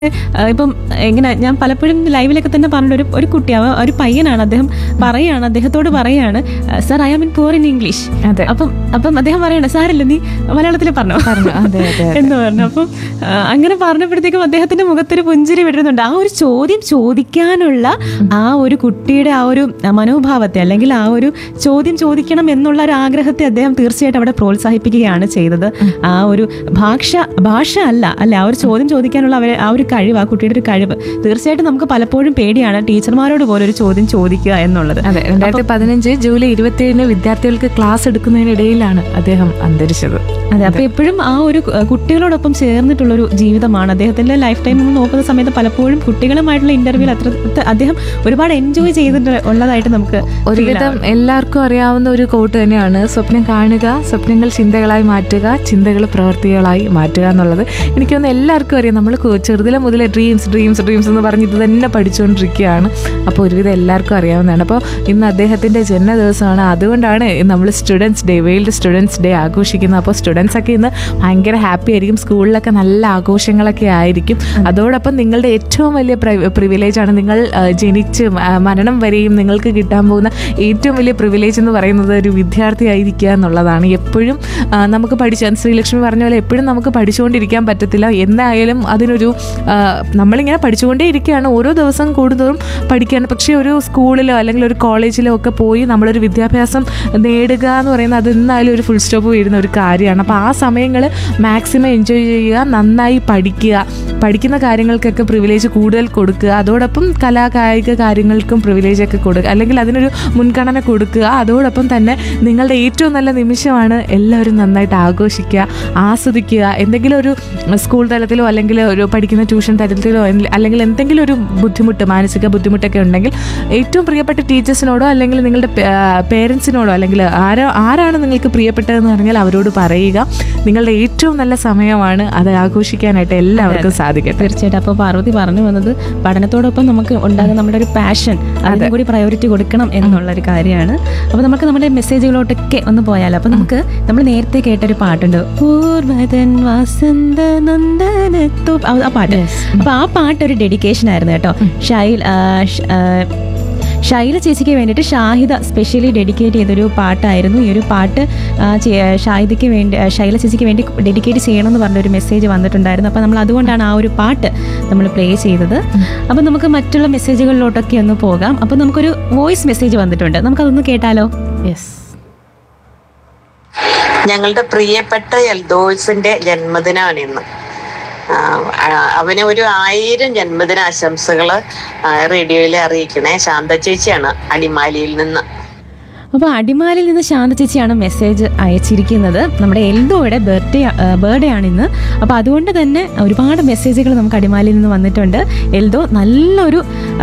ഇപ്പം എങ്ങനെ ഞാൻ പലപ്പോഴും ലൈവിലൊക്കെ തന്നെ പറഞ്ഞ ഒരു കുട്ടിയാവ് ഒരു പയ്യനാണ്, അദ്ദേഹം പറയാണ്, അദ്ദേഹത്തോട് പറയാണ്, sir I am in poor in English. അപ്പം അദ്ദേഹം പറയാണ്, സാരല്ല നീ മലയാളത്തിൽ പറഞ്ഞു എന്ന് പറഞ്ഞു. അപ്പം അങ്ങനെ പറഞ്ഞപ്പോഴത്തേക്കും അദ്ദേഹത്തിന്റെ മുഖത്തൊരു പുഞ്ചിരി വിടുന്നുണ്ട്. ആ ഒരു ചോദ്യം ചോദിക്കാനുള്ള ആ ഒരു കുട്ടിയുടെ ആ ഒരു മനോഭാവത്തെ, അല്ലെങ്കിൽ ആ ഒരു ചോദ്യം ചോദിക്കണം എന്നുള്ള ഒരു ആഗ്രഹത്തെ അദ്ദേഹം തീർച്ചയായിട്ടും അവിടെ പ്രോത്സാഹിപ്പിക്കുകയാണ് ചെയ്തത്. ആ ഒരു ഭാഷ അല്ല ആ ഒരു ചോദ്യം ചോദിക്കാനുള്ള ആ ഒരു കഴിവ്, ആ കുട്ടിയുടെ ഒരു കഴിവ് തീർച്ചയായിട്ടും നമുക്ക് പലപ്പോഴും പേടിയാണ് ടീച്ചർമാരോട് പോലെ ഒരു ചോദ്യം ചോദിക്കുക എന്നുള്ളത്. അതെ, 2015 ജൂലൈ 27 വിദ്യാർത്ഥികൾക്ക് ക്ലാസ് എടുക്കുന്നതിനിടയിലാണ് അദ്ദേഹം അന്തരിച്ചത്. അതെ, അപ്പൊ എപ്പോഴും ആ ഒരു കുട്ടികളോടൊപ്പം ചേർന്നിട്ടുള്ളൊരു ജീവിതമാണ് അദ്ദേഹത്തിന്റെ ലൈഫ് ടൈം നോക്കുന്ന സമയത്ത്. പലപ്പോഴും കുട്ടികളുമായിട്ടുള്ള ഇന്റർവ്യൂ അദ്ദേഹം ഒരുപാട് എൻജോയ് ചെയ്തിട്ട് ഉള്ളതായിട്ട് നമുക്ക് ഒരുവിധം എല്ലാവർക്കും അറിയാവുന്ന ഒരു കോട്ട് തന്നെയാണ്, സ്വപ്നം കാണുക, സ്വപ്നങ്ങൾ ചിന്തകളായി മാറ്റുക, ചിന്തകൾ പ്രവൃത്തികളായി മാറ്റുക എന്നുള്ളത്. എനിക്കൊന്ന് എല്ലാവർക്കും അറിയാം. നമ്മൾ ചെറുതിലെ മുതലേ ഡ്രീംസ് എന്ന് പറഞ്ഞ് ഇത് തന്നെ പഠിച്ചുകൊണ്ടിരിക്കുകയാണ്. അപ്പോൾ ഒരുവിധം എല്ലാവർക്കും അറിയാവുന്നതാണ്. അപ്പോൾ ഇന്ന് അദ്ദേഹത്തിൻ്റെ ജന്മദിവസമാണ്. അതുകൊണ്ടാണ് നമ്മൾ students day, world students day ആഘോഷിക്കുന്നത്. അപ്പോൾ സ്റ്റുഡൻസ് ഒക്കെ ഇന്ന് ഭയങ്കര ഹാപ്പി ആയിരിക്കും. സ്കൂളിലൊക്കെ നല്ല ആഘോഷങ്ങളൊക്കെ ആയിരിക്കും. അതോടൊപ്പം നിങ്ങളുടെ ഏറ്റവും വലിയ പ്രിവിലേജാണ്, നിങ്ങൾ ജനിച്ച് മരണം വരെയും നിങ്ങൾക്ക് കിട്ടാൻ പോകുന്ന ഏറ്റവും വലിയ പ്രിവിലേജ് എന്ന് പറയുന്നത് ഒരു വിദ്യാർത്ഥി ആയിരിക്കുക എന്നുള്ളതാണ്. എപ്പോഴും നമുക്ക് ശ്രീലക്ഷ്മി പറഞ്ഞ പോലെ എപ്പോഴും നമുക്ക് പഠിച്ചുകൊണ്ടിരിക്കാൻ പറ്റത്തില്ല. എന്തായാലും അതിനൊരു നമ്മളിങ്ങനെ പഠിച്ചുകൊണ്ടേ ഇരിക്കുകയാണ്, ഓരോ ദിവസം കൂടുതലും പഠിക്കുകയാണ്. പക്ഷേ ഒരു സ്കൂളിലോ അല്ലെങ്കിൽ ഒരു കോളേജിലോ ഒക്കെ പോയി നമ്മളൊരു വിദ്യാഭ്യാസം നേടുക എന്ന് പറയുന്നത് അത് എന്തായാലും ഒരു ഫുൾ സ്റ്റോപ്പ് വീഴുന്ന ഒരു കാര്യമാണ്. അപ്പോൾ ആ സമയങ്ങൾ മാക്സിമം എൻജോയ് ചെയ്യുക, നന്നായി പഠിക്കുന്ന കാര്യങ്ങൾക്കൊക്കെ പ്രിവിലേജ് കൂടുതൽ കൊടുക്കുക. അതോടൊപ്പം കലാകായിക കാര്യങ്ങൾക്കും പ്രിവിലേജൊക്കെ കൊടുക്കുക, അല്ലെങ്കിൽ അതിനൊരു മുൻഗണന കൊടുക്കുക. അതോടൊപ്പം തന്നെ നിങ്ങളുടെ ഏറ്റവും നല്ല നിമിഷമാണ്, എല്ലാവരും നന്നായിട്ട് ആഘോഷിക്കുക, ആസ്വദിക്കുക. എന്തെങ്കിലും ഒരു സ്കൂൾ തലത്തിലോ അല്ലെങ്കിൽ ഒരു പഠിക്കുന്ന ട്യൂഷൻ തലത്തിലോ അല്ലെങ്കിൽ എന്തെങ്കിലും ഒരു മാനസിക ബുദ്ധിമുട്ടൊക്കെ ഉണ്ടെങ്കിൽ ഏറ്റവും പ്രിയപ്പെട്ട ടീച്ചേഴ്സിനോടോ അല്ലെങ്കിൽ നിങ്ങളുടെ പേരൻസിനോടോ അല്ലെങ്കിൽ ആരാണ് നിങ്ങൾക്ക് പ്രിയപ്പെട്ടതെന്ന് പറഞ്ഞാൽ അവരോട് പറയുക. നിങ്ങളുടെ ഏറ്റവും നല്ല സമയമാണ്, അത് ആഘോഷിക്കാനായിട്ട് എല്ലാവർക്കും സാധിക്കട്ടെ. തീർച്ചയായിട്ടും. അപ്പോൾ പാർവതി പറഞ്ഞു വന്നത് പഠനത്തോടൊപ്പം നമുക്ക് ഉണ്ടാകുന്ന നമ്മുടെ ഒരു പാഷൻ, അതിനും കൂടി പ്രയോറിറ്റി കൊടുക്കണം എന്നുള്ളൊരു കാര്യമാണ്. അപ്പോൾ നമുക്ക് നമ്മുടെ മെസ്സേജുകളോട്ടൊക്കെ ഒന്ന് പോയാലോ. അപ്പോൾ നമ്മൾ നേരത്തെ കേട്ടൊരു പാട്ടുണ്ട്, ആ പാട്ട്. അപ്പൊ ആ പാട്ട് ഒരു ഡെഡിക്കേഷൻ ആയിരുന്നു കേട്ടോ. ഷൈല ചേച്ചിക്ക് വേണ്ടിയിട്ട് ഷാഹിദ സ്പെഷ്യലി ഡെഡിക്കേറ്റ് ചെയ്തൊരു പാട്ടായിരുന്നു. ഈ ഒരു പാട്ട് ഷൈല ചേച്ചിക്ക് വേണ്ടി ഡെഡിക്കേറ്റ് ചെയ്യണമെന്ന് പറഞ്ഞൊരു മെസ്സേജ് വന്നിട്ടുണ്ടായിരുന്നു. അപ്പോൾ നമ്മൾ അതുകൊണ്ടാണ് ആ ഒരു പാട്ട് നമ്മൾ പ്ലേ ചെയ്തത്. അപ്പോൾ നമുക്ക് മറ്റുള്ള മെസ്സേജുകളിലോട്ടൊക്കെ ഒന്ന് പോകാം. അപ്പോൾ നമുക്കൊരു വോയിസ് മെസ്സേജ് വന്നിട്ടുണ്ട്, നമുക്കതൊന്ന് കേട്ടാലോ? യെസ്. ഞങ്ങളുടെ പ്രിയപ്പെട്ട എൽദോസിന്റെ ജന്മദിനമാണ് ഇന്ന്. അവന് ഒരു 1000 ജന്മദിനാശംസകള് റേഡിയോയിൽ അറിയിക്കണേ. ശാന്ത ചേച്ചിയാണ് അടിമാലിയിൽ നിന്ന്. അപ്പോൾ അടിമാലിയിൽ നിന്ന് ശാന്ത ചേച്ചിയാണ് മെസ്സേജ് അയച്ചിരിക്കുന്നത്. നമ്മുടെ എൽദോയുടെ ബർത്ത്ഡേ ആണിന്ന്. അപ്പോൾ അതുകൊണ്ട് തന്നെ ഒരുപാട് മെസ്സേജുകൾ നമുക്ക് അടിമാലിയിൽ നിന്ന് വന്നിട്ടുണ്ട്. എൽദോ നല്ലൊരു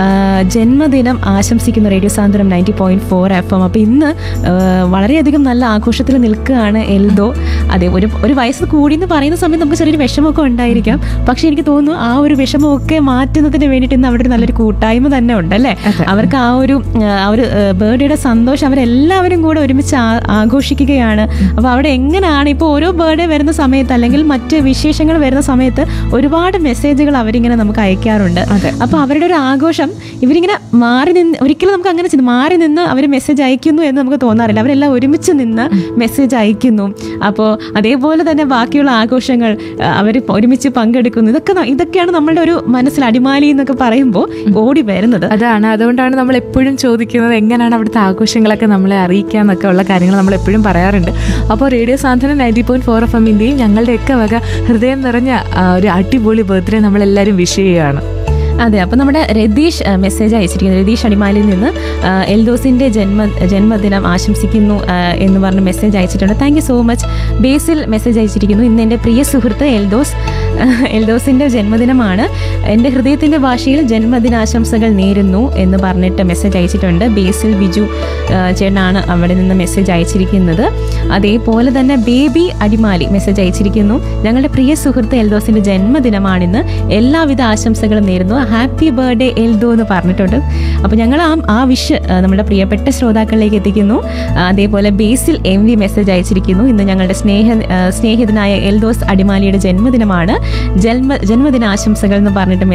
ജന്മദിനം ആശംസിക്കുന്ന റേഡിയോ സാന്ത്വനം 90.4 FM. അപ്പോൾ ഇന്ന് വളരെയധികം നല്ല ആഘോഷത്തിൽ നിൽക്കുകയാണ് എൽദോ. അതെ, ഒരു വയസ്സ് കൂടി എന്ന് പറയുന്ന സമയത്ത് നമുക്ക് ചെറിയൊരു വിഷമമൊക്കെ ഉണ്ടായിരിക്കാം. പക്ഷെ എനിക്ക് തോന്നുന്നു ആ ഒരു വിഷമമൊക്കെ മാറ്റുന്നതിന് വേണ്ടിയിട്ട് ഇന്ന് അവിടെ നല്ലൊരു കൂട്ടായ്മ തന്നെ ഉണ്ടല്ലേ. അവർക്ക് ആ ഒരു ബർത്ത്ഡേയുടെ സന്തോഷം അവരെല്ലാവരും കൂടെ ഒരുമിച്ച് ആഘോഷിക്കുകയാണ്. അപ്പോൾ അവിടെ എങ്ങനെയാണ് ഇപ്പോൾ ഓരോ ബർത്ത്ഡേ വരുന്ന സമയത്ത് അല്ലെങ്കിൽ മറ്റ് വിശേഷങ്ങൾ വരുന്ന സമയത്ത് ഒരുപാട് മെസ്സേജുകൾ അവരിങ്ങനെ നമുക്ക് അയക്കാറുണ്ട്. അപ്പോൾ അവരുടെ ഒരു ആഘോഷം ഇവരിങ്ങനെ ഒരിക്കലും നമുക്ക് അങ്ങനെ മാറി നിന്ന് അവർ മെസ്സേജ് അയക്കുന്നു എന്ന് നമുക്ക് തോന്നാറില്ല. അവരെല്ലാം ഒരുമിച്ച് നിന്ന് മെസ്സേജ് അയക്കുന്നു. അപ്പോൾ അതേപോലെ തന്നെ ബാക്കിയുള്ള ആഘോഷങ്ങൾ അവർ ഒരുമിച്ച് പങ്കെടുക്കുന്നു. ഇതൊക്കെയാണ് നമ്മളുടെ ഒരു മനസ്സിൽ അടിമാലി എന്നൊക്കെ പറയുമ്പോൾ ഓടി വരുന്നത്. അതുകൊണ്ടാണ് നമ്മൾ എപ്പോഴും ചോദിക്കുന്നത് എങ്ങനെയാണ് അവിടുത്തെ ആഘോഷങ്ങളൊക്കെ നമ്മളെ അറിയിക്കുക എന്നൊക്കെ ഉള്ള കാര്യങ്ങൾ നമ്മൾ എപ്പോഴും പറയാറുണ്ട്. അപ്പോൾ റേഡിയോ സാന്ത്വനം 90.4 FM-ന്റെയും ഞങ്ങളുടെയൊക്കെ വക ഹൃദയം നിറഞ്ഞ ഒരു അടിപൊളി ബർത്ത്ഡേ നമ്മളെല്ലാവരും വിഷ് ചെയ്യുകയാണ്. അതെ, അപ്പോൾ നമ്മുടെ രതീഷ് മെസ്സേജ് അയച്ചിരിക്കുന്നത്, രതീഷ് അടിമാലിയിൽ നിന്ന് എൽദോസിൻ്റെ ജന്മദിനം ആശംസിക്കുന്നു എന്ന് പറഞ്ഞ് മെസ്സേജ് അയച്ചിട്ടുണ്ട്. Thank you so much. Basil message അയച്ചിരിക്കുന്നു, ഇന്ന് എൻ്റെ പ്രിയ സുഹൃത്ത് എൽദോസിൻ്റെ ജന്മദിനമാണ്, എൻ്റെ ഹൃദയത്തിൻ്റെ ഭാഷയിൽ ജന്മദിനാശംസകൾ നേരുന്നു എന്ന് പറഞ്ഞിട്ട് മെസ്സേജ് അയച്ചിട്ടുണ്ട്. ബേസിൽ ബിജു ചേട്ടനാണ് അവിടെ നിന്ന് മെസ്സേജ് അയച്ചിരിക്കുന്നത്. അതേപോലെ തന്നെ ബേബി അടിമാലി മെസ്സേജ് അയച്ചിരിക്കുന്നു, ഞങ്ങളുടെ പ്രിയ സുഹൃത്ത് എൽദോസിൻ്റെ ജന്മദിനമാണിന്ന്, എല്ലാവിധ ആശംസകളും നേരുന്നു, ഹാപ്പി ബർത്ത്ഡേ എൽദോ എന്ന് പറഞ്ഞിട്ടുണ്ട്. അപ്പോൾ ഞങ്ങൾ ആ വിഷ് നമ്മുടെ പ്രിയപ്പെട്ട ശ്രോതാക്കളിലേക്ക് എത്തിക്കുന്നു. അതേപോലെ ബേസിൽ MV മെസ്സേജ് അയച്ചിരിക്കുന്നു, ഇന്ന് ഞങ്ങളുടെ സ്നേഹിതനായ എൽദോസ് അടിമാലിയുടെ ജന്മദിനമാണ്, ജന്മദിനാശംസകൾ എന്ന് പറഞ്ഞിട്ട്